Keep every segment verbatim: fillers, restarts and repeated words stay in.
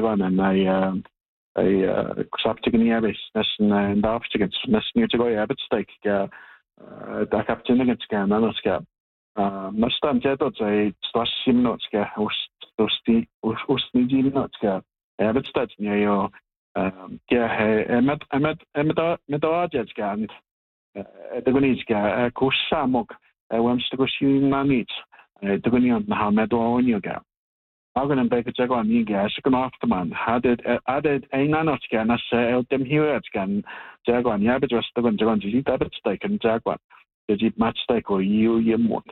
jagan en I I kusaptigen jabis nästan en dafstigen nästan ju tego jabitstek ja da kaptenen ska nanoska nästan jeto tai stasimnotska usti ustnijinotska jabitstek nie jo ja emet emet emet emet ajatska tegoniska kussamok wemstikusinanit tegonion ha medonioga Agan en beke jago an iga sigan afterman hadid added ein anotska nas el dem hiwetskan jago an yabit wastagan jagon jit abit staken jaguan jit match stake o yu yemot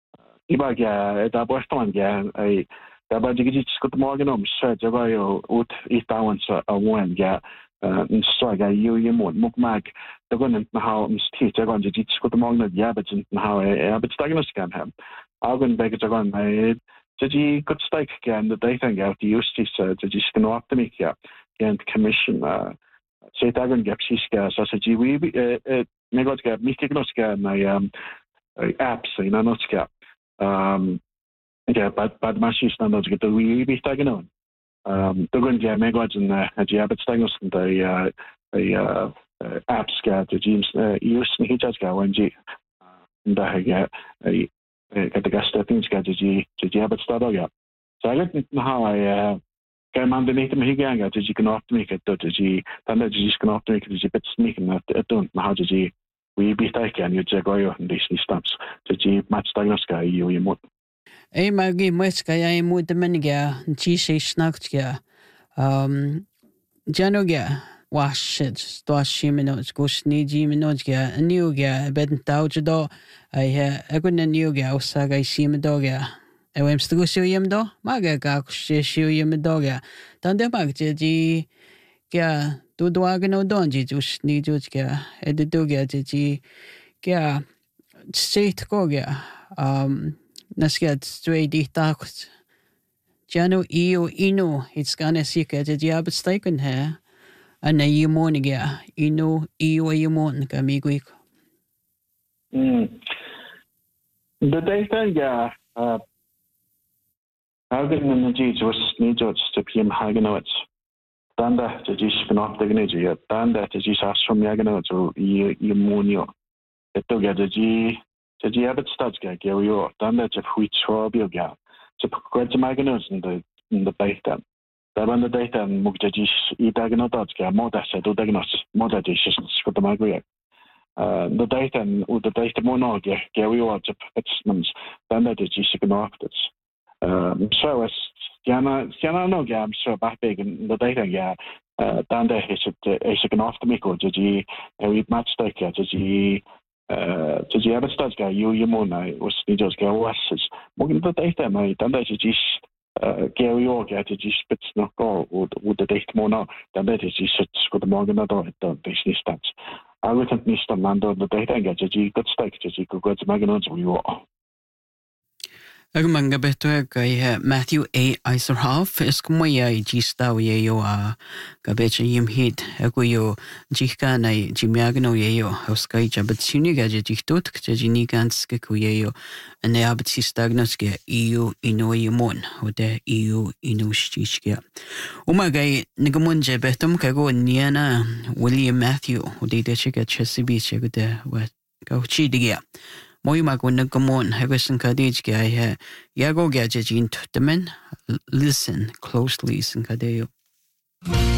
ibaga da boston ga ai da ba jigit skut morgen om so jago yo ut itawans a one ga in so ga yu yemot mukmag dagon en how msti jagon jit skut morgen yabit en how abit staken skan ham Agan beke jagon ai Did you good stake again the day thing out the justice uh, did you skin up to me yeah and commission uh say that and get siska so said you we uh me got get me kick nos get my um apps you know not get um yeah but but my sister not get the we be taken on um the good yeah me got in the yeah but staying us the uh the uh apps get the James uh use me just go when you and I get a Get the gas things get to G to Jabbat Stadoga. So I looked at how I came underneath him again, got to G can off to make it to G, then the G can off to make it as a bit sneaking that it don't know how to G. We be taken, you Jagoyo and these stamps to G match Dagnoska, you you moot. A Maggie Muska, I moot the Meniga, G say Snaktga, um, Janoga. Washed, Stoshi minutes, go sneezy minutes, a new ga, bed and taujo. I hear a good new ga, saga, I see me doga. I went to go show him do, Maga gak, she show him a doga. Then the mag, G, ga, do dwagon no donji, just need to ga, at the doga, G, ga, straight go ga, um, Nasket straight it out. Jano eo ino, it's gonna seek at the job staken here. Ana yimoniga ino iyo yimoniga miguik. Hmm. The data yeah uh Hagen and the G's was needs to be him Hagenowitz. Danda to G's spin-off the Gnegia, Danda to G's ask from Yaganowitz or Yimonio. It took a G to G Abbott Stadsga, Gary or Danda to Wheat Swabioga. To progress Maganos in the in the data. Daban the data and Mugjajis e diagnotska, Moda said or diagnosis, Moda dishes for the Magria. Uh, the data and the data monoga, Gary or the Petsmans, then that is Jisignoptis. Um, so as Yana Yana no gam, so back big in the data, yeah, uh, Danda is it a second after me, or did you read match staker, did you uh, did you ever start guy, you, you mona, was Nijos Gawasis. Mogging the data, my Danda is Gary Orga to G spits no go would would the date more now than that is sits for the morgan at the business stats. I wouldn't miss the land on the data and get a G good stake to G good magnons we were. Agmanga beto kay Matthew A. Iserhoff is kumaya G-Staw yayo a kabecha yim hit akuyo jika na jimiagno yayo hauskay jabat suniga jiktot kajinigan skekuyayo and the abati stagnoske eu inoyimon ode eu inushchia. Umagay nagamunje betum kago niana William Matthew ode de chika chesibiche gude what go chidigia. Moi magun nagamon hagusan kadij gaya yago gadget into the men listen closely sin kadeo.